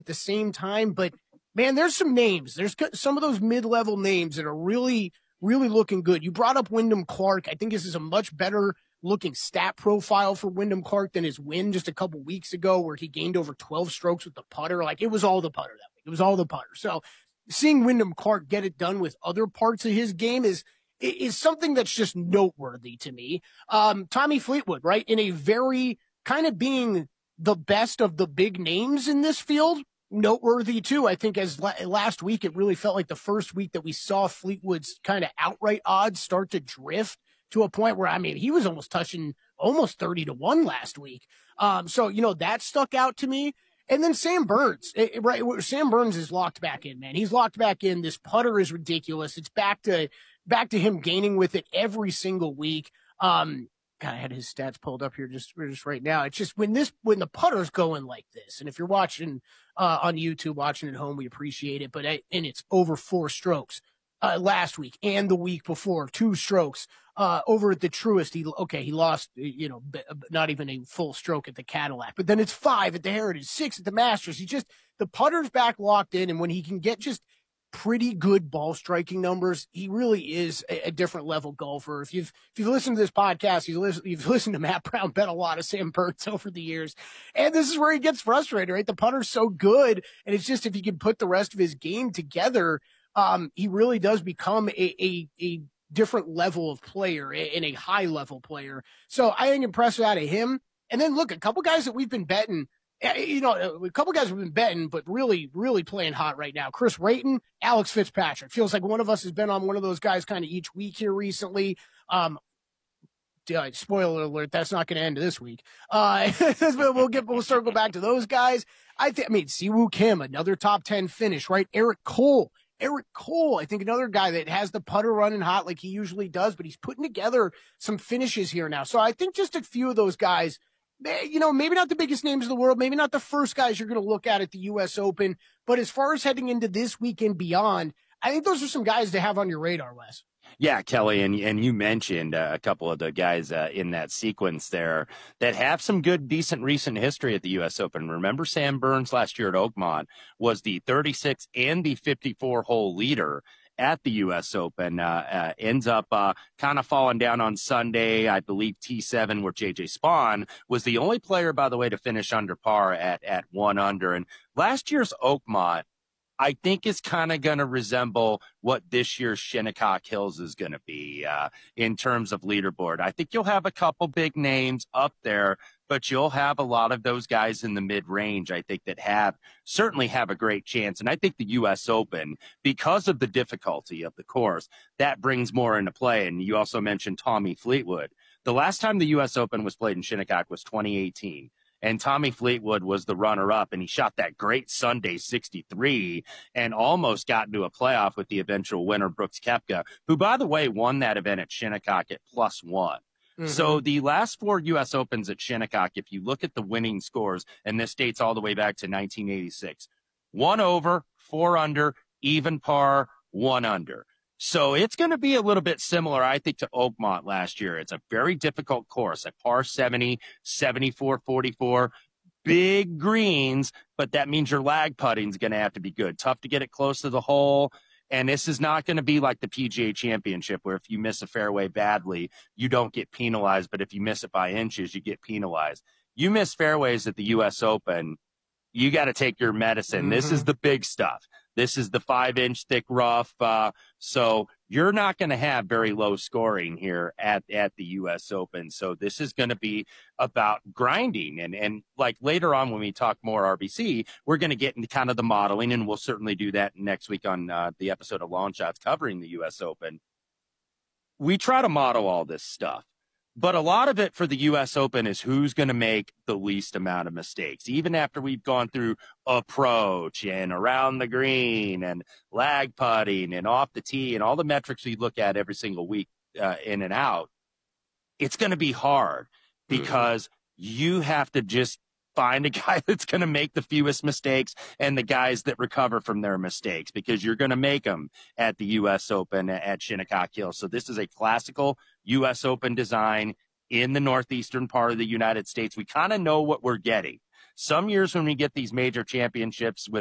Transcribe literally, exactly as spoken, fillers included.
at the same time. But man, there's some names. There's some of those mid-level names that are really, really looking good. You brought up Wyndham Clark. I think this is a much better looking stat profile for Wyndham Clark than his win just a couple weeks ago, where he gained over twelve strokes with the putter. Like, it was all the putter that week. It was all the putter. So seeing Wyndham Clark get it done with other parts of his game is, is something that's just noteworthy to me. Um, Tommy Fleetwood, right? In a very kind of being the best of the big names in this field, noteworthy too. I think as la- last week, it really felt like the first week that we saw Fleetwood's kind of outright odds start to drift to a point where, I mean, he was almost touching almost thirty to one last week. Um, so, you know, that stuck out to me. And then Sam Burns, it, it, right? Sam Burns is locked back in, man. He's locked back in. This putter is ridiculous. It's back to, back to him gaining with it every single week. Um, God, I had his stats pulled up here just, just right now. It's just when this, when the putter's going like this, and if you're watching, uh, on YouTube, watching at home, we appreciate it, but, I, and it's over four strokes. Uh, last week and the week before, two strokes, uh, over at the Truist. He, okay, he lost, you know, b- not even a full stroke at the Cadillac, but then it's five at the Heritage, six at the Masters. He just, the putter's back locked in. And when he can get just pretty good ball striking numbers, he really is a, a different level golfer. If you've, if you've listened to this podcast, you've listened, you've listened to Matt Brown bet a lot of Sam Burns over the years. And this is where he gets frustrated, right? The putter's so good. And it's just, if he can put the rest of his game together, Um, he really does become a, a, a different level of player and a high level player. So I think impressed out of him. And then look, a couple guys that we've been betting, you know, a couple guys have been betting, but really, really playing hot right now. Chris Rayton, Alex Fitzpatrick. Feels like one of us has been on one of those guys kind of each week here recently. Um, Uh, spoiler alert, that's not going to end this week. Uh, we'll get, we'll circle back to those guys. I think, I mean, Siwoo Kim, another top ten finish, right? Eric Cole, Eric Cole, I think another guy that has the putter running hot like he usually does, but he's putting together some finishes here now. So I think just a few of those guys, you know, maybe not the biggest names in the world, maybe not the first guys you're going to look at at the U S Open, but as far as heading into this week and beyond, I think those are some guys to have on your radar, Wes. Yeah, Kelly, and and you mentioned uh, a couple of the guys uh, in that sequence there that have some good, decent recent history at the U S Open. Remember, Sam Burns last year at Oakmont was the thirty-six and the fifty-four hole leader at the U S Open. Uh, uh, ends up uh, kind of falling down on Sunday, I believe T seven, where J J Spaun was the only player, by the way, to finish under par at at one under. And last year's Oakmont, I think, is kind of going to resemble what this year's Shinnecock Hills is going to be uh, in terms of leaderboard. I think you'll have a couple big names up there, but you'll have a lot of those guys in the mid-range, I think, that have certainly have a great chance. And I think the U S Open, because of the difficulty of the course, that brings more into play. And you also mentioned Tommy Fleetwood. The last time the U S Open was played in Shinnecock was twenty eighteen. And Tommy Fleetwood was the runner-up, and he shot that great Sunday sixty-three and almost got into a playoff with the eventual winner, Brooks Koepka, who, by the way, won that event at Shinnecock at plus one. Mm-hmm. So the last four U S Opens at Shinnecock, if you look at the winning scores, and this dates all the way back to nineteen eighty-six, one over, four under, even par, one under. So it's going to be a little bit similar, I think, to Oakmont last year. It's a very difficult course, a par seventy, seventy-four forty-four, big greens, but that means your lag putting is going to have to be good. Tough to get it close to the hole. And this is not going to be like the P G A Championship, where if you miss a fairway badly, you don't get penalized. But if you miss it by inches, you get penalized. You miss fairways at the U S Open, you got to take your medicine. Mm-hmm. This is the big stuff. This is the five inch thick rough. Uh, so you're not going to have very low scoring here at, at the U S Open. So this is going to be about grinding. And, and like later on, when we talk more R B C, we're going to get into kind of the modeling, and we'll certainly do that next week on uh, the episode of Long Shots covering the U S Open. We try to model all this stuff. But a lot of it for the U S Open is who's going to make the least amount of mistakes. Even after we've gone through approach and around the green and lag putting and off the tee and all the metrics we look at every single week uh, in and out, it's going to be hard because mm-hmm. you have to just find a guy that's going to make the fewest mistakes and the guys that recover from their mistakes, because you're going to make them at the U S Open at Shinnecock Hills. So this is a classical U S Open design in the northeastern part of the United States. We kind of know what we're getting. some years when we get these major championships with